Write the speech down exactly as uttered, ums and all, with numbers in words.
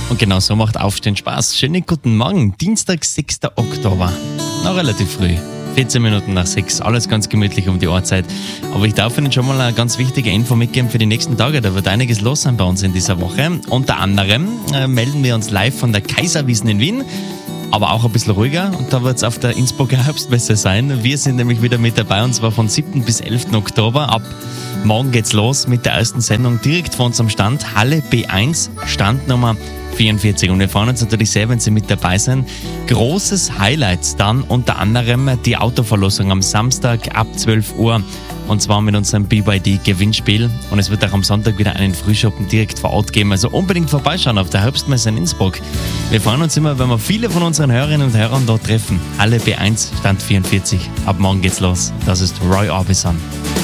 Und genau so macht Aufstehen Spaß. Schönen guten Morgen, Dienstag, sechster Oktober. Noch relativ früh, vierzehn Minuten nach sechs, alles ganz gemütlich um die Uhrzeit. Aber ich darf Ihnen schon mal eine ganz wichtige Info mitgeben für die nächsten Tage. Da wird einiges los sein bei uns in dieser Woche. Unter anderem äh, melden wir uns live von der Kaiserwiesen in Wien. Aber auch ein bisschen ruhiger und da wird es auf der Innsbrucker Herbstmesse sein. Wir sind nämlich wieder mit dabei und zwar von siebten bis elften Oktober. Ab morgen geht's los mit der ersten Sendung direkt vor unserem Stand, Halle B eins, Standnummer vierundvierzig. Und wir freuen uns natürlich sehr, wenn Sie mit dabei sind. Großes Highlight dann unter anderem die Autoverlosung am Samstag ab zwölf Uhr. Und zwar mit unserem B Y D-Gewinnspiel. Und es wird auch am Sonntag wieder einen Frühschoppen direkt vor Ort geben. Also unbedingt vorbeischauen auf der Herbstmesse in Innsbruck. Wir freuen uns immer, wenn wir viele von unseren Hörerinnen und Hörern dort treffen. Halle B eins, Stand vierundvierzig. Ab morgen geht's los. Das ist Roy Orbison.